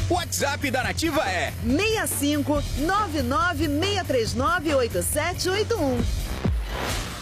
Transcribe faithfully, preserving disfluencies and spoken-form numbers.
O WhatsApp da Nativa é seis cinco nove nove seis três nove oito sete oito um.